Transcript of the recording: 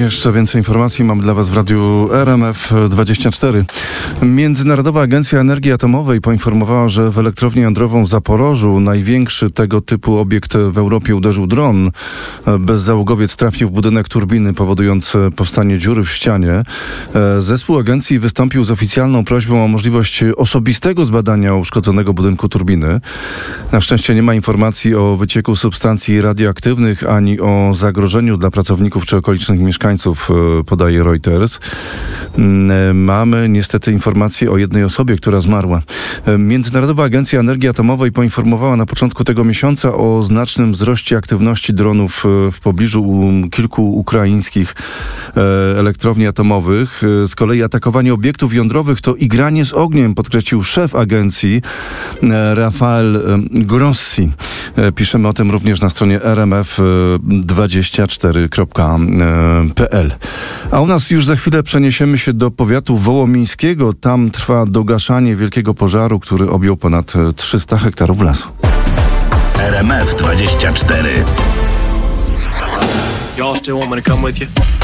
Jeszcze więcej informacji mam dla Was w radiu RMF24. Międzynarodowa Agencja Energii Atomowej poinformowała, że w elektrownię jądrową w Zaporożu, największy tego typu obiekt w Europie, uderzył dron. Bezzałogowiec trafił w budynek turbiny, powodując powstanie dziury w ścianie. Zespół agencji wystąpił z oficjalną prośbą o możliwość osobistego zbadania uszkodzonego budynku turbiny. Na szczęście nie ma informacji o wycieku substancji radioaktywnych ani o zagrożeniu dla pracowników czy okolicznych mieszkańców, podaje Reuters. Mamy niestety informację o jednej osobie, która zmarła. Międzynarodowa Agencja Energii Atomowej poinformowała na początku tego miesiąca o znacznym wzroście aktywności dronów w pobliżu kilku ukraińskich elektrowni atomowych. Z kolei atakowanie obiektów jądrowych to igranie z ogniem, podkreślił szef agencji Rafael Grossi. Piszemy o tym również na stronie rmf24.pl. A u nas już za chwilę przeniesiemy się do powiatu wołomińskiego. Tam trwa dogaszanie wielkiego pożaru, który objął ponad 300 hektarów lasu. RMF24. Y'all still want me to come with you?